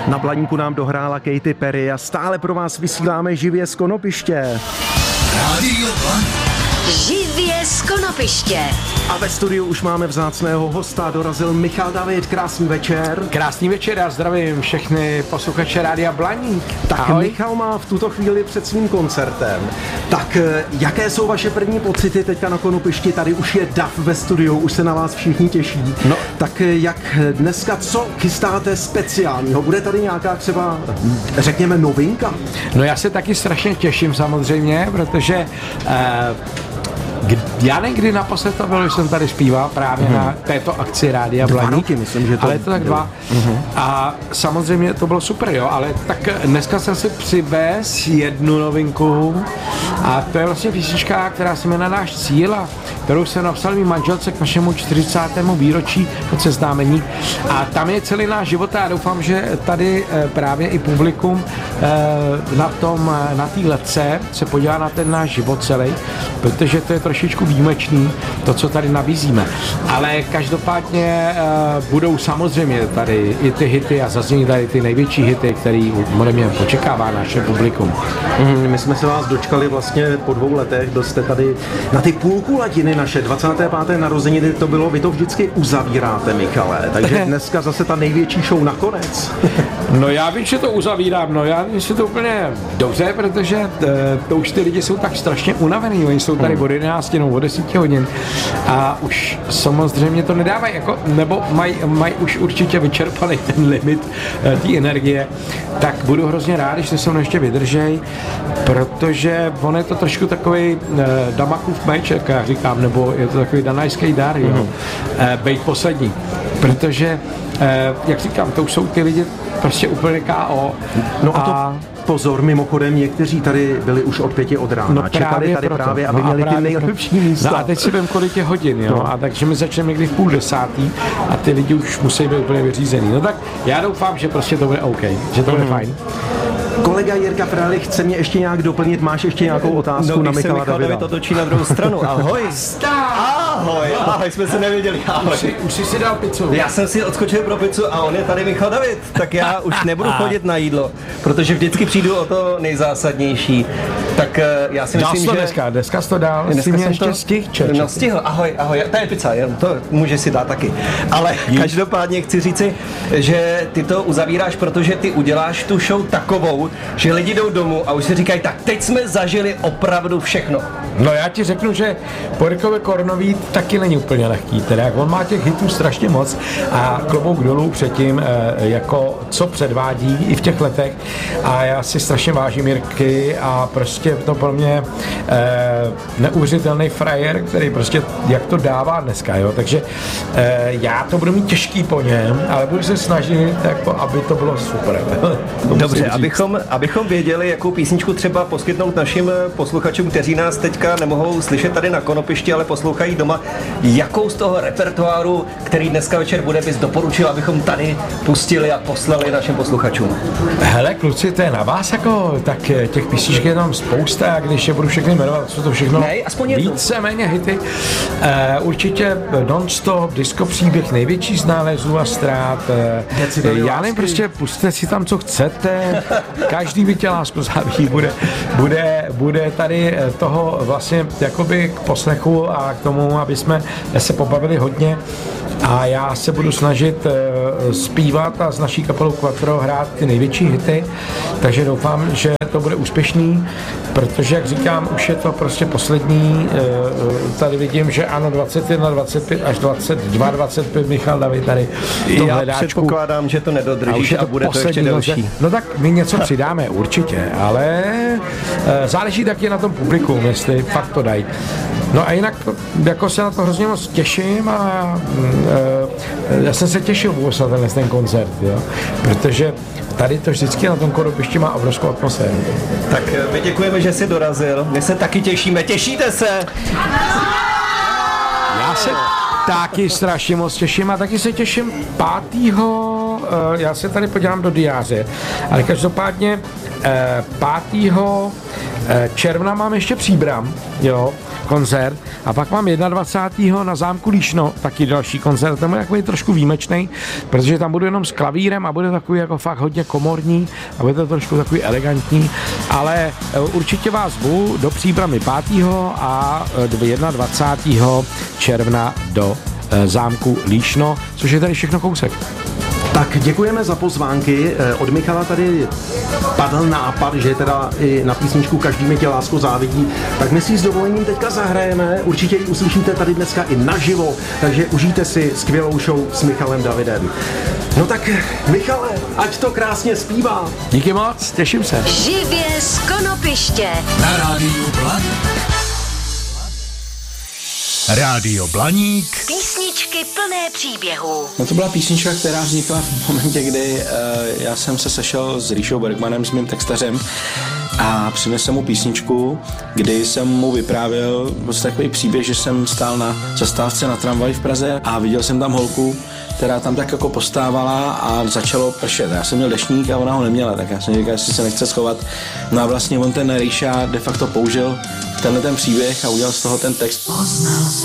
Na Blaníku nám dohrála Katy Perry a stále pro vás vysíláme živě z Konopiště. Rádio Blaník. Živě z Konopiště. A ve studiu už máme vzácného hosta, dorazil Michal David, krásný večer. Krásný večer, já zdravím všechny posluchače Rádia Blaník. Tak ahoj. Michal má v tuto chvíli před svým koncertem. Tak jaké jsou vaše první pocity teďka na Konopišti? Tady už je dav ve studiu, už se na vás všichni těší. No. Tak jak dneska, co chystáte speciálního? Bude tady nějaká třeba, řekněme, novinka? No já se taky strašně těším samozřejmě, protože já nevím, kdy naposled to bylo, že jsem tady zpíval právě na této akci Rádia Blaník. 2 roky, myslím, že to ale je to tak 2. A samozřejmě to bylo super, jo, ale tak dneska jsem si přivez jednu novinku a to je vlastně písnička, která se jmenuje Náš cíl, a kterou jsem napsal mý manželce k našemu 40. výročí od seznámení. A tam je celý náš život a já doufám, že tady právě i publikum na té letce se podívá na ten náš život celý, protože to je trošičku výjimečný, to, co tady nabízíme. Ale každopádně budou samozřejmě tady i ty hity a zaznějí tady ty největší hity, který ode mě očekává naše publikum. My jsme se vás dočkali vlastně po 2 letech, kdo jste tady na ty půlkulatiny naše 25. narozeniny, to bylo, vy to vždycky uzavíráte, Michale, takže dneska zase ta největší show nakonec. No já vím, že to uzavírám, no já myslím to úplně dobře, protože to už ty lidi jsou tak strašně unavený, oni jsou tady od 11 nebo od 10 hodin a už samozřejmě to nedávají, jako, nebo mají už určitě vyčerpaný ten limit té energie, tak budu hrozně rád, když se se mnou ještě vydržej, protože on je to trošku takový Damakův meč, jak já říkám, nebo je to takový danajský dar, jo, bejt poslední, protože jak říkám, to už jsou ty lidi prostě úplně K.O. No a to pozor, mimochodem, někteří tady byli už od 5 od rána. No čekali tady proto. právě, aby měli ty nejlepší místa. No a teď si vím, kolik je hodin, jo? No. A takže my začneme někdy v 9:30 a ty lidi už musí být úplně vyřízený. No tak já doufám, že prostě to bude OK, že to bude fajn. Kolega Jirka Frálich chce mě ještě nějak doplnit, máš ještě nějakou otázku na Michala Davida? David otočí na druhou stranu. Ahoj. Ahoj, jsme se nevěděli. Ahoj. Už jsi si dal pizzu. Já jsem si odskočil pro pizzu a on je tady Michal David, tak já už nebudu chodit na jídlo, protože vždycky přijdu o to nejzásadnější. Tak já si myslím, že... Dneska jsi to dal, jsi mě ještě stihl. No stihl, ahoj, to je pizza, jen to můžeš si dát taky. Ale každopádně chci říci, že ty to uzavíráš, protože ty uděláš tu show takovou, že lidi jdou domů a už si říkají, tak teď jsme zažili opravdu všechno. No já ti řeknu, že Porikovi Kornový taky není úplně lehký, teda on má těch hitů strašně moc a klobouk dolů před tím, jako co předvádí i v těch letech a já si strašně vážím Jirky a prostě to pro mě neuvěřitelný frajer, který prostě jak to dává dneska, jo, takže já to budu mít těžký po něm, ale budu se snažit, jako, aby to bylo super. Dobře, abychom věděli, jakou písničku třeba poskytnout našim posluchačům, kteří nás teďka nemohou slyšet tady na Konopišti, ale poslouchají doma, jakou z toho repertoáru, který dneska večer bude, bys doporučil, abychom tady pustili a poslali našim posluchačům? Hele, kluci, to je na vás, jako, tak těch písniček je tam spousta, a když je budu všechny jmenovat, jsou to všechno víceméně hity. Určitě Non-Stop, Disco příběh, Největší z nálezů a ztrát. Já nevím, prostě pusťte si tam, co chcete, každý by tě lásku záví, bude tady toho vlastně jakoby k poslechu a k tomu, aby jsme se pobavili hodně a já se budu snažit zpívat a s naší kapelou Quattro hrát ty největší hity, takže doufám, že to bude úspěšný, protože, jak říkám, už je to prostě poslední, tady vidím, že ano, 21, 25 až 22, 25 Michal David tady v tom hledáčku. Já předpokládám, že to nedodržíš a bude to ještě delší. No tak my něco přidáme určitě, ale záleží taky na tom publiku, jestli fakt to dají. No a jinak jako se na to hrozně moc těším a já jsem se těšil vůbec na ten koncert, jo? Protože tady to vždycky na tom Konopišti má obrovskou atmosféru. Tak my děkujeme, že jsi dorazil, my se taky těšíme, těšíte se? Taky strašně moc těším a taky se těším 5. Já se tady podívám do diáře, ale každopádně 5. června mám ještě Příbram, jo, koncert, a pak mám 21. na zámku Líšno, taky další koncert, ten je takový trošku výjimečný, protože tam budu jenom s klavírem a bude takový jako fakt hodně komorní a bude to trošku takový elegantní, ale určitě vás zvu do Příbramy 5. a 21. června do zámku Líšno, což je tady všechno kousek. Tak děkujeme za pozvánky. Od Michala tady padl nápad, že teda i na písničku Každý mi tě lásko závidí. Tak my si s dovolením teďka zahrajeme. Určitě ji uslyšíte tady dneska i naživo, takže užijte si skvělou show s Michalem Davidem. No tak Michale, ať to krásně zpívá. Díky moc, těším se. Živě z Konopiště. Na Rádiu Blaník. Rádio Blaník. Písničky plné příběhů. No to byla písnička, která vznikla v momentě, kdy já jsem se sešel s Ríšou Bergmanem, s mým textařem, a přinesl jsem mu písničku, kdy jsem mu vyprávěl prostě takový příběh, že jsem stál na zastávce na tramvaji v Praze a viděl jsem tam holku, která tam tak jako postávala a začalo pršet. Já jsem měl deštník a ona ho neměla, tak já jsem říkal, jestli se nechce schovat. No a vlastně on ten Ríša de facto použil tenhle ten příběh a udělal z toho ten text.